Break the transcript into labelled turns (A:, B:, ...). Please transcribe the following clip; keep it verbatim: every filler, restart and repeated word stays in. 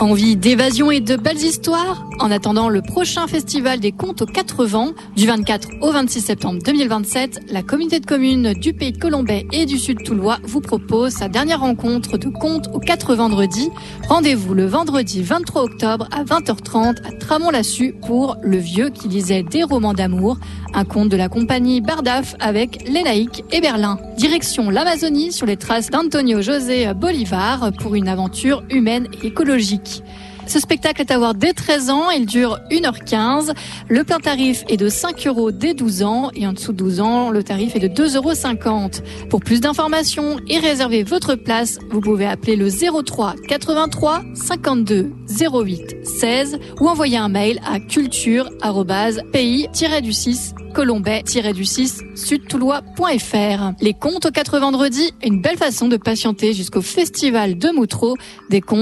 A: Envie d'évasion et de belles histoires ? En attendant le prochain festival des contes aux quatre vents, du vingt-quatre au vingt-six septembre deux mille vingt-sept, la communauté de communes du Pays de Colombais et du Sud Toulois vous propose sa dernière rencontre de contes aux quatre vendredis. Rendez-vous le vendredi vingt-trois octobre à vingt heures trente à Tramont-Lassus pour Le Vieux qui lisait des romans d'amour, un conte de la compagnie Bardaf avec Les Laïcs et Berlin. Direction l'Amazonie sur les traces d'Antonio José Bolivar pour une aventure humaine et écologique. Ce spectacle est à voir dès treize ans, il dure une heure quinze. Le plein tarif est de cinq euros dès douze ans et en dessous de douze ans, le tarif est de deux euros cinquante. Pour plus d'informations et réserver votre place, vous pouvez appeler le zéro trois quatre-vingt-trois cinquante-deux zéro huit seize ou envoyer un mail à culture arobase pays tiret du six colombais tiret du six sudtoulois point f r. Les contes aux quatre vendredis, une belle façon de patienter jusqu'au festival de Moutreau, des contes